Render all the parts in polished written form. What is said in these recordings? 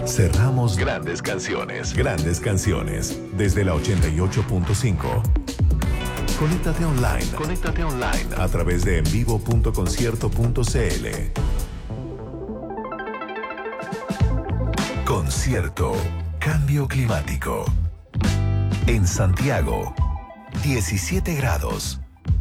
Cerramos Grandes canciones. grandes canciones desde la 88.5. Conéctate online. Conéctate online. A través de envivo.concierto.cl. Concierto Cambio Climático. En Santiago, 17 grados.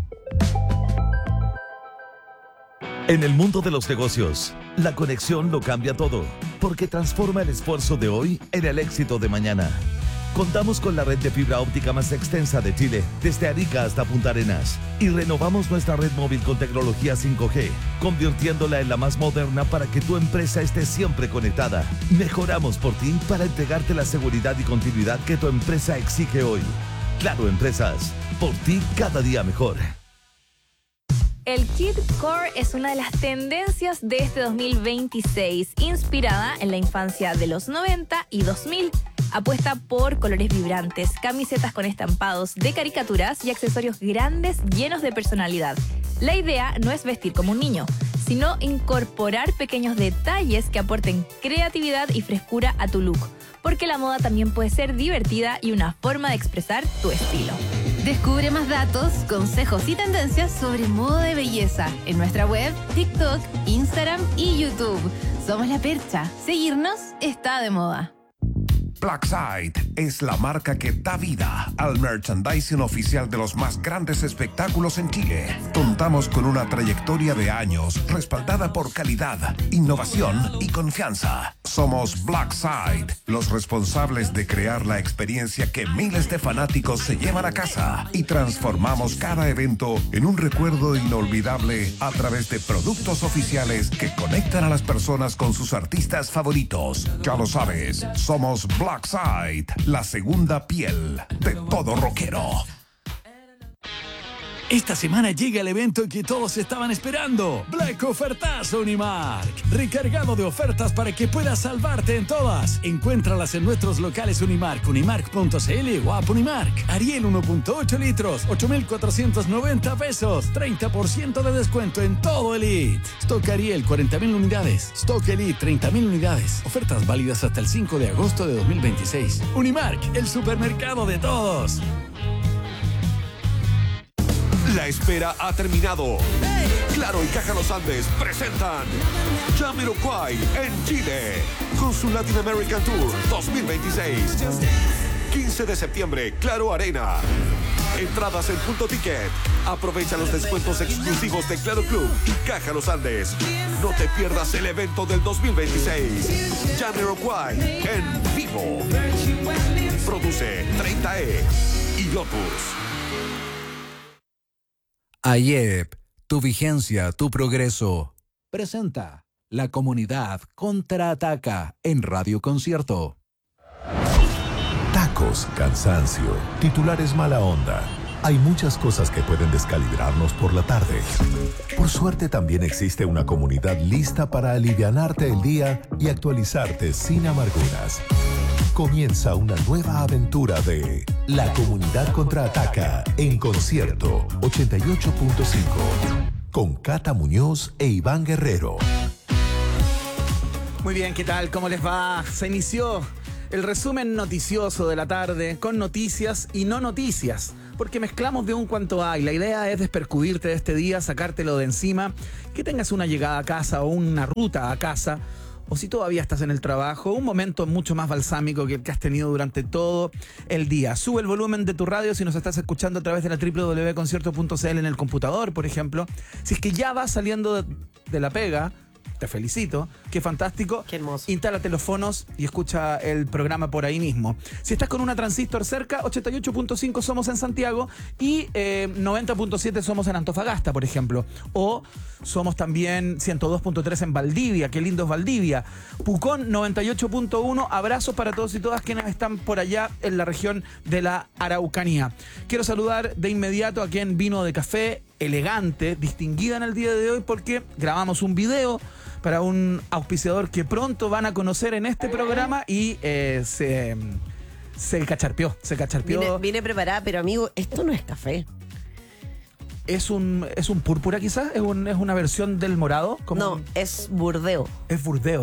En el mundo de los negocios, la conexión lo cambia todo, porque transforma el esfuerzo de hoy en el éxito de mañana. Contamos con la red de fibra óptica más extensa de Chile, desde Arica hasta Punta Arenas, y renovamos nuestra red móvil con tecnología 5G, convirtiéndola en la más moderna para que tu empresa esté siempre conectada. Mejoramos por ti para entregarte la seguridad y continuidad que tu empresa exige hoy. Claro Empresas, por ti cada día mejor. El Kidcore es una de las tendencias de este 2026, inspirada en la infancia de los 90 y 2000. Apuesta por colores vibrantes, camisetas con estampados de caricaturas y accesorios grandes llenos de personalidad. La idea no es vestir como un niño, sino incorporar pequeños detalles que aporten creatividad y frescura a tu look, porque la moda también puede ser divertida y una forma de expresar tu estilo. Descubre más datos, consejos y tendencias sobre moda y belleza en nuestra web, TikTok, Instagram y YouTube. Somos La Percha. Seguirnos está de moda. Blackside es la marca que da vida al merchandising oficial de los más grandes espectáculos en Chile. Contamos con una trayectoria de años respaldada por calidad, innovación y confianza. Somos Blackside, los responsables de crear la experiencia que miles de fanáticos se llevan a casa, y transformamos cada evento en un recuerdo inolvidable a través de productos oficiales que conectan a las personas con sus artistas favoritos. Ya lo sabes, somos Blackside, la segunda piel de todo rockero. Esta semana llega el evento que todos estaban esperando. Black Ofertazo Unimark. Recargado de ofertas para que puedas salvarte en todas. Encuéntralas en nuestros locales Unimark, unimark.cl o app Unimark. Ariel 1.8 litros, 8,490 pesos. 30% de descuento en todo Elite. Stock Ariel, 40,000 unidades. Stock Elite, 30,000 unidades. Ofertas válidas hasta el 5 de agosto de 2026. Unimark, el supermercado de todos. La espera ha terminado. Claro y Caja Los Andes presentan Jamiroquai en Chile con su Latin American Tour 2026. 15 de septiembre, Claro Arena. Entradas en Punto Ticket. Aprovecha los descuentos exclusivos de Claro Club y Caja Los Andes. No te pierdas el evento del 2026. Jamiroquai en vivo. Produce 30E y Lotus. AIEP, tu vigencia, tu progreso. Presenta La Comunidad Contraataca en Radio Concierto. Tacos, cansancio, titulares mala onda. Hay muchas cosas que pueden descalibrarnos por la tarde. Por suerte también existe una comunidad lista para alivianarte el día y actualizarte sin amarguras. Comienza una nueva aventura de La Comunidad Contraataca en Concierto 88.5 con Cata Muñoz e Iván Guerrero. Muy bien, ¿qué tal? ¿Cómo les va? Se inició el resumen noticioso de la tarde con noticias y no noticias, porque mezclamos de un cuanto hay. La idea es despercudirte de este día, sacártelo de encima, que tengas una llegada a casa o una ruta a casa, o si todavía estás en el trabajo, un momento mucho más balsámico que el que has tenido durante todo el día. Sube el volumen de tu radio si nos estás escuchando a través de la www.concierto.cl en el computador, por ejemplo. Si es que ya vas saliendo de la pega, te felicito, qué fantástico. Qué hermoso. Instálate los fonos y escucha el programa por ahí mismo. Si estás con una transistor cerca, 88.5 somos en Santiago y 90.7 somos en Antofagasta, por ejemplo. O somos también 102.3 en Valdivia, qué lindo es Valdivia. Pucón 98.1, abrazos para todos y todas quienes están por allá en la región de la Araucanía. Quiero saludar de inmediato a quien vino de café, elegante, distinguida en el día de hoy, porque grabamos un video para un auspiciador que pronto van a conocer en este programa y se cacharpió. Vine preparada, pero amigo, esto no es café. ¿Es un púrpura quizás? ¿Es una versión del morado? No, es burdeo. Es burdeo.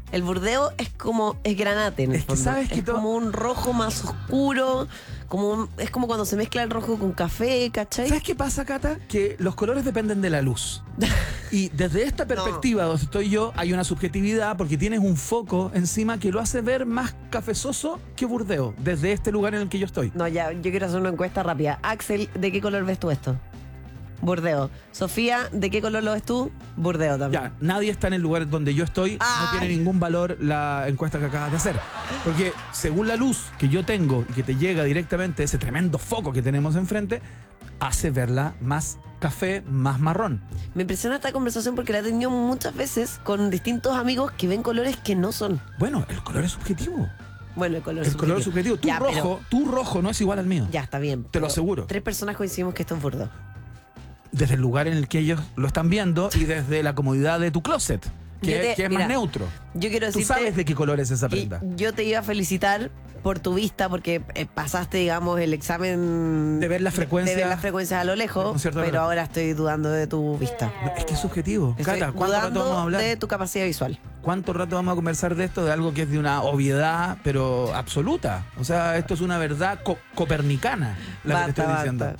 El burdeo es granate en el Es que fondo. sabes que es como un rojo más oscuro, es como cuando se mezcla el rojo con café, ¿cachai? ¿Sabes qué pasa, Cata? Que los colores dependen de la luz. Y desde esta perspectiva donde estoy yo, hay una subjetividad porque tienes un foco encima que lo hace ver más cafezoso que burdeo, desde este lugar en el que yo estoy. No, ya, yo quiero hacer una encuesta rápida. Axel, ¿de qué color ves tú esto? Burdeo. Sofía, ¿de qué color lo ves tú? Burdeo también. Ya, nadie está en el lugar donde yo estoy, no tiene ningún valor la encuesta que acabas de hacer. Porque según la luz que yo tengo y que te llega directamente, ese tremendo foco que tenemos enfrente, hace verla más café, más marrón. Me impresiona esta conversación porque la he tenido muchas veces con distintos amigos que ven colores que no son. Bueno, el color es subjetivo. Bueno, el color es subjetivo. Tu rojo no es igual al mío. Ya, está bien. Te lo aseguro. 3 personas coincidimos que esto es burdeo. Desde el lugar en el que ellos lo están viendo y desde la comodidad de tu closet, que es mira, más neutro. Yo quiero Tú decirte, sabes de qué color es esa prenda. yo te iba a felicitar por tu vista porque pasaste, digamos, el examen de ver las frecuencias. De ver las frecuencias a lo lejos, pero ahora estoy dudando de tu vista. No, es que es subjetivo. Estoy Cata, ¿cuánto rato vamos a hablar? de tu capacidad visual. ¿Cuánto rato vamos a conversar de esto? De algo que es de una obviedad, pero absoluta. O sea, esto es una verdad copernicana, la que te estoy diciendo.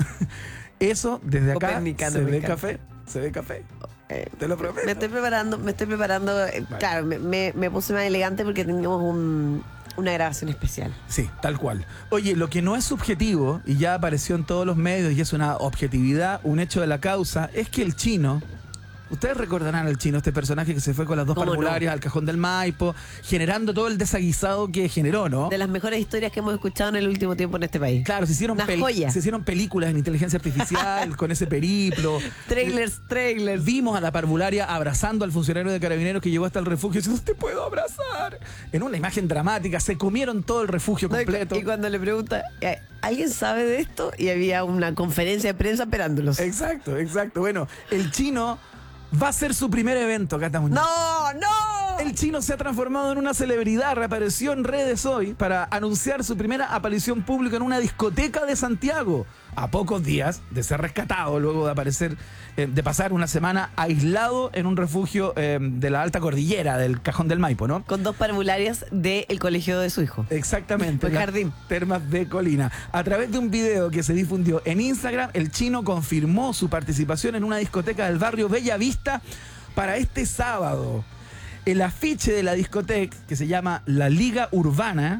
Eso, desde acá, se ve café. Se ve café. Te lo prometo. Me estoy preparando. Claro, me puse más elegante porque teníamos una grabación especial. Sí, tal cual. Oye, lo que no es subjetivo, y ya apareció en todos los medios, y es una objetividad, un hecho de la causa, es que el chino... Ustedes recordarán al chino, este personaje que se fue con las 2 parvularias al cajón del Maipo, generando todo el desaguisado que generó, ¿no? De las mejores historias que hemos escuchado en el último tiempo en este país. Claro, se hicieron películas en inteligencia artificial con ese periplo. Trailers. Vimos a la parvularia abrazando al funcionario de Carabineros que llegó hasta el refugio y dice, no te puedo abrazar. En una imagen dramática, se comieron todo el refugio completo. Y cuando le pregunta, ¿alguien sabe de esto? Y había una conferencia de prensa esperándolos. Exacto. Bueno, el chino... va a ser su primer evento, Cata Muñoz. ¡No! El chino se ha transformado en una celebridad, reapareció en redes hoy para anunciar su primera aparición pública en una discoteca de Santiago, a pocos días de ser rescatado, luego de aparecer, de pasar una semana aislado en un refugio de la alta cordillera del Cajón del Maipo, ¿no? Con 2 parvularias del colegio de su hijo. Exactamente. El jardín. Termas de Colina. A través de un video que se difundió en Instagram, el chino confirmó su participación en una discoteca del barrio Bella Vista para este sábado. El afiche de la discoteca, que se llama La Liga Urbana,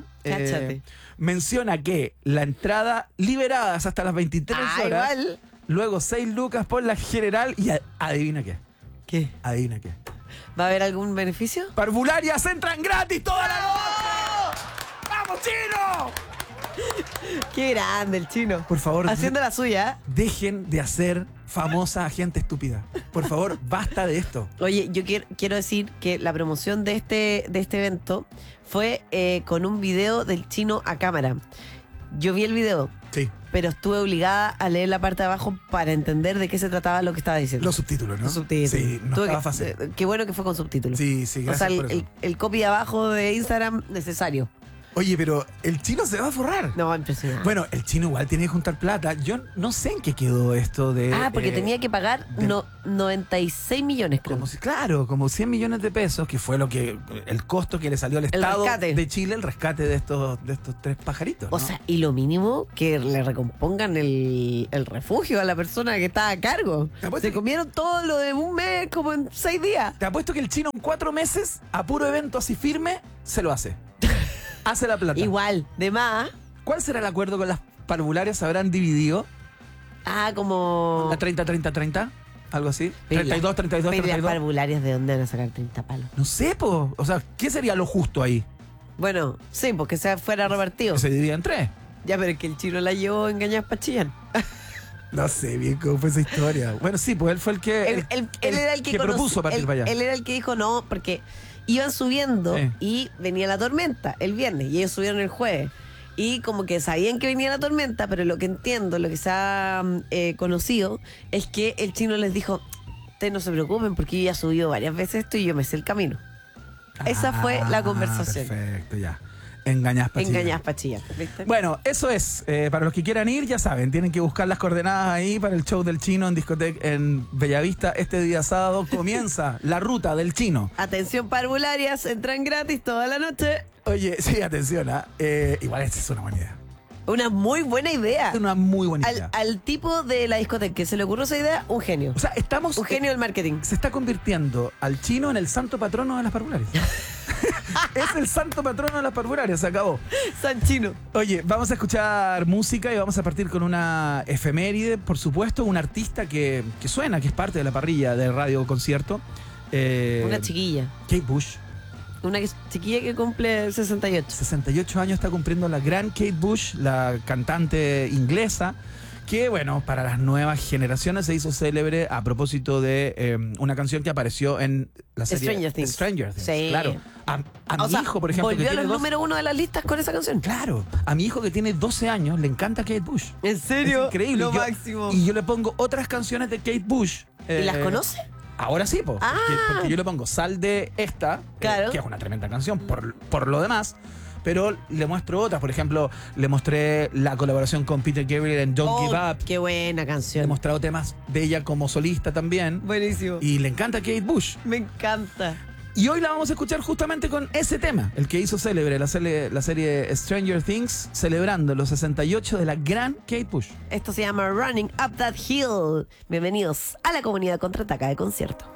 menciona que la entrada liberada es hasta las 23 horas. Igual. Luego 6 lucas por la general y adivina qué. ¿Qué? Adivina qué. ¿Va a haber algún beneficio? Parvularias entran gratis toda la noche. ¡Vamos, chino! Qué grande el chino. Por favor, haciendo la suya. Dejen de hacer famosa a gente estúpida. Por favor, basta de esto. Oye, yo quiero decir que la promoción de este evento fue con un video del chino a cámara. Yo vi el video. Sí. Pero estuve obligada a leer la parte de abajo para entender de qué se trataba lo que estaba diciendo. Los subtítulos, ¿no? Los subtítulos. Sí, no estaba fácil. Qué bueno que fue con subtítulos. Sí, gracias por eso. El copy de abajo de Instagram, necesario. Oye, pero el chino se va a forrar. No, impresionante. Bueno, el chino igual tiene que juntar plata. Yo no sé en qué quedó esto de... porque tenía que pagar 96 millones, creo. Como 100 millones de pesos, que fue el costo que le salió al Estado de Chile, el rescate de estos 3 pajaritos, ¿no? O sea, y lo mínimo que le recompongan el refugio a la persona que estaba a cargo. Se comieron todo lo de un mes como en 6 días. Te apuesto que el chino en 4 meses, a puro evento así firme, se lo hace. Hace la plata. Igual, de más. ¿Cuál será el acuerdo con las parvularias? ¿Se habrán dividido? Como... ¿A 30-30-30? ¿Algo así? 32-32-32. ¿Y las parvularias de dónde van a sacar 30 palos? No sé, po. O sea, ¿qué sería lo justo ahí? Bueno, sí, porque se fuera repartido. Que se dividía en 3. Ya, pero es que el chino la llevó engañadas para Chillán. No sé bien cómo fue esa historia. Bueno, sí, pues él fue el que... Él era el que propuso partir para allá. Él era el que dijo no, porque... Iban subiendo y venía la tormenta el viernes y ellos subieron el jueves. Y como que sabían que venía la tormenta, pero lo que entiendo, lo que se ha conocido, es que el chino les dijo, ustedes no se preocupen porque yo ya he subido varias veces esto y yo me sé el camino. Esa fue la conversación. Perfecto, ya. Engañás pa' chillar. Engañás pa' chillar, ¿viste? Bueno, eso es. Para los que quieran ir, ya saben, tienen que buscar las coordenadas ahí para el show del Chino en Discoteca en Bellavista. Este día sábado comienza la ruta del Chino. Atención parvularias, entran gratis toda la noche. Oye, sí, atención, igual esta es una buena idea. Una muy buena idea. Es una muy buena idea. Al tipo de la discoteca que se le ocurrió esa idea, un genio. O sea, estamos... Un genio del marketing. Se está convirtiendo al Chino en el santo patrono de las parvularias. Es el santo patrono de las parvularias, se acabó. San Chino. Oye, vamos a escuchar música y vamos a partir con una efeméride, por supuesto, un artista que suena, que es parte de la parrilla de Radio Concierto. Una chiquilla. Kate Bush. Una chiquilla que cumple 68. 68 años está cumpliendo la gran Kate Bush, la cantante inglesa, que bueno, para las nuevas generaciones se hizo célebre a propósito de una canción que apareció en la serie Stranger Things. Sí. Claro. A mi hijo, por ejemplo, volvió que tiene a los número 1 de las listas con esa canción. Claro. A mi hijo que tiene 12 años le encanta Kate Bush. ¿En serio? Es increíble. Lo máximo. Y yo le pongo otras canciones de Kate Bush. ¿Y las conoce? Ahora sí, porque yo le pongo Sal de esta, claro, que es una tremenda canción por lo demás, pero le muestro otras. Por ejemplo, le mostré la colaboración con Peter Gabriel en Don't Give Up. ¡Qué buena canción! Le he mostrado temas de ella como solista también. Buenísimo. Y le encanta Kate Bush. Me encanta. Y hoy la vamos a escuchar justamente con ese tema, el que hizo célebre la serie Stranger Things, celebrando los 68 de la gran Kate Bush. Esto se llama Running Up That Hill. Bienvenidos a la comunidad Contraataca de Concierto.